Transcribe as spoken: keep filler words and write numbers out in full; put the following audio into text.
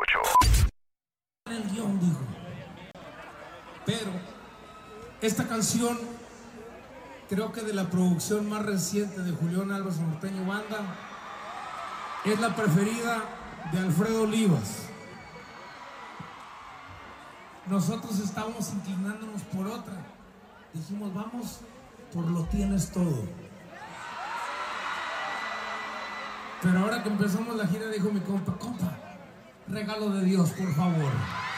ocho. En el guión, dijo. Pero esta canción, creo que de la producción más reciente de Julián Álvarez Norteño Banda, es la preferida de Alfredo Olivas. Nosotros estábamos inclinándonos por otra. Dijimos, vamos por Lo Tienes Todo. Pero ahora que empezamos la gira, dijo mi compa, compa, regalo de Dios, por favor.